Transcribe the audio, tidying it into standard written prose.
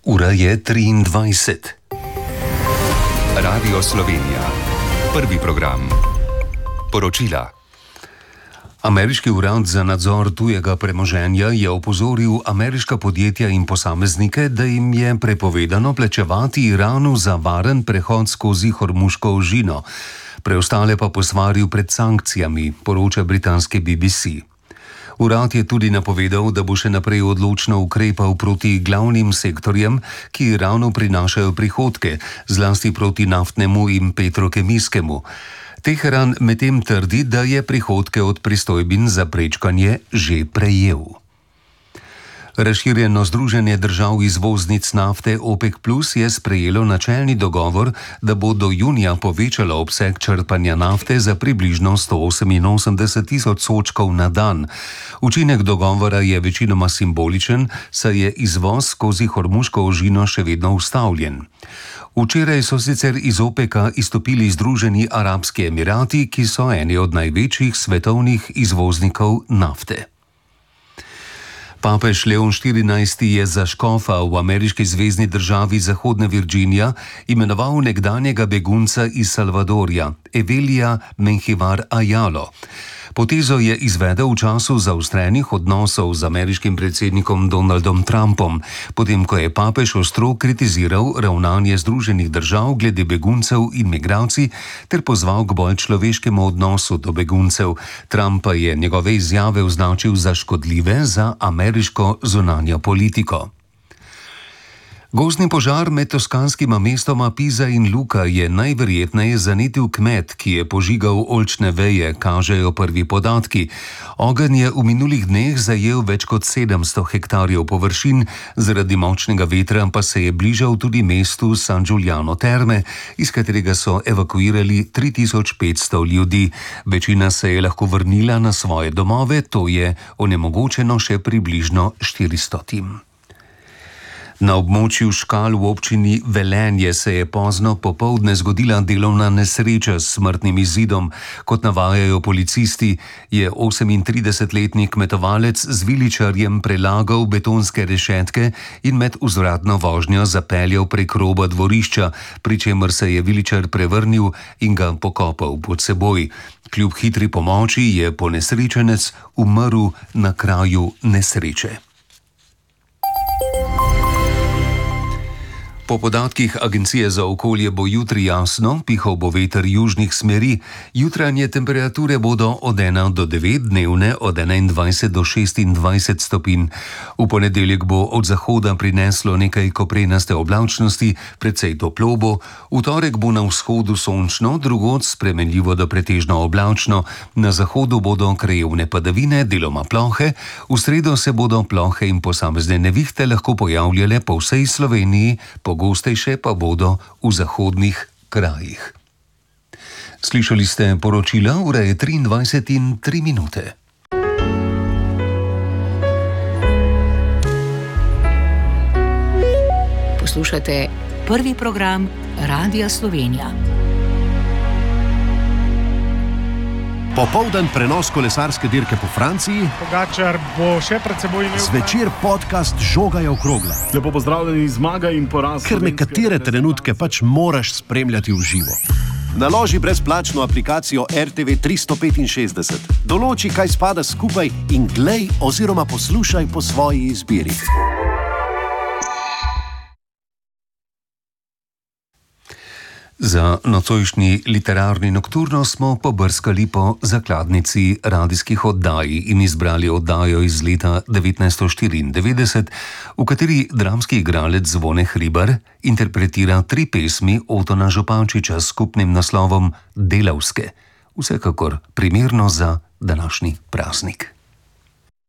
Ura je 23. Radio Slovenija. Prvi program. Poročila. Ameriški urad za nadzor tujega premoženja je opozoril ameriška podjetja in posameznike, da jim je prepovedano plačevati Iranu za varen prehod skozi Hormuško ožino. Preostale pa posvaril pred sankcijami, poroča britanski BBC. Urad je tudi napovedal, da bo še naprej odločno ukrepal proti glavnim sektorjem, ki Iranu prinašajo prihodke, zlasti proti naftnemu in petrokemijskemu. Teheran medtem trdi, da je prihodke od pristojbin za prečkanje že prejel. Razširjeno združenje držav izvoznic nafte OPEC Plus je sprejelo načelni dogovor, da bo do junija povečalo obseg črpanja nafte za približno 188 tisoč sodčkov na dan. Učinek dogovora je večinoma simboličen, saj je izvoz skozi Hormuško ožino še vedno ustavljen. Včeraj so sicer iz OPEC-a izstopili Združeni arabski emirati, ki so eni od največjih svetovnih izvoznikov nafte. Papež Leon XIV je za škofa v ameriški zvezni državi Zahodna Virginija imenoval nekdanjega begunca iz Salvadorja, Evelija Menjivar Ayalo. Potezo je izvedel v času zaostrenih odnosov z ameriškim predsednikom Donaldom Trumpom, potem ko je papež ostro kritiziral ravnanje Združenih držav glede beguncev in migracij ter pozval k bolj človeškemu odnosu do beguncev. Trump pa je njegove izjave označil za škodljive za ameriško zunanjo politiko. Gozdni požar med toskanskima mestoma Pisa in Lucca je najverjetneje zanetil kmet, ki je požigal oljčne veje, kažejo prvi podatki. Ogenj je v minulih dneh zajel več kot 700 hektarjev površin, zaradi močnega vetra pa se je bližal tudi mestu San Giuliano Terme, iz katerega so evakuirali 3500 ljudi. Večina se je lahko vrnila na svoje domove, to je onemogočeno še približno 400. Na območju Škal v občini Velenje se je pozno popoldne zgodila delovna nesreča s smrtnim izidom. Kot navajajo policisti, je 38-letni kmetovalec z viličarjem prelagal betonske rešetke in med vzvratno vožnjo zapeljal prek roba dvorišča, pri čemer se je viličar prevrnil in ga pokopal pod seboj. Kljub hitri pomoči je ponesrečenec umrl na kraju nesreče. Po podatkih Agencije za okolje bo jutri jasno, pihal bo veter južnih smeri, jutranje temperature bodo od 1 do 9, dnevne od 21 do 26 stopinj. V ponedeljek bo od zahoda prineslo nekaj koprenaste oblačnosti, precej toplo bo, v torek bo na vzhodu sončno, drugod spremenljivo do pretežno oblačno, na zahodu bodo krajevne padavine, deloma plohe, v sredo se bodo plohe in posamezne nevihte lahko pojavljale po vsej Sloveniji, pogostejše pa bodo v zahodnih krajih. Slišali ste poročila, ura je 23 in 3 minute. Poslušate prvi program Radia Slovenija. Popoldan prenos kolesarske dirke po Franciji. Pogačar bo še pred seboj imel. Zvečer podcast Žoga je okrogla. Lepo pozdravljeni, zmaga in poraz. Ker nekatere trenutke pač moraš spremljati v živo. Naloži brezplačno aplikacijo RTV 365. Določi, kaj spada skupaj in glej oziroma poslušaj po svoji izbiri. Za nocojšnji literarni nokturno smo pobrskali po zakladnici radijskih oddaj in izbrali oddajo iz leta 1994, v kateri dramski igralec Zvone Hribar interpretira 3 pesmi Otona Župančiča s skupnim naslovom Delavske. Vsekakor primerno za današnji praznik.